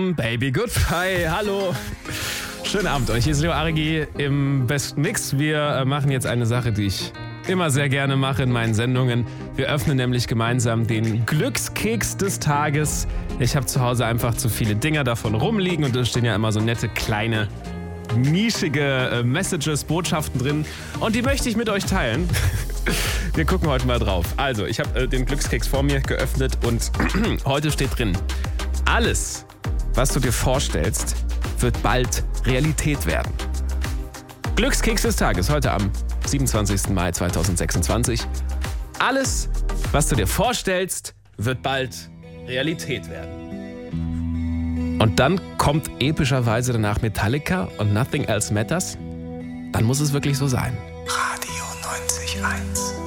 Baby Goodbye. Hallo. Schönen Abend euch. Hier ist Leo Arigi im besten Mix. Wir machen jetzt eine Sache, die ich immer sehr gerne mache in meinen Sendungen. Wir öffnen nämlich gemeinsam den Glückskeks des Tages. Ich habe zu Hause einfach zu viele Dinger davon rumliegen und da stehen ja immer so nette kleine nischige Messages, Botschaften drin und die möchte ich mit euch teilen. Wir gucken heute mal drauf. Also, ich habe den Glückskeks vor mir geöffnet und heute steht drin: Alles, was du dir vorstellst, wird bald Realität werden. Glückskeks des Tages, heute am 27. Mai 2026. Alles, was du dir vorstellst, wird bald Realität werden. Und dann kommt epischerweise danach Metallica und Nothing Else Matters. Dann muss es wirklich so sein. Radio 90.1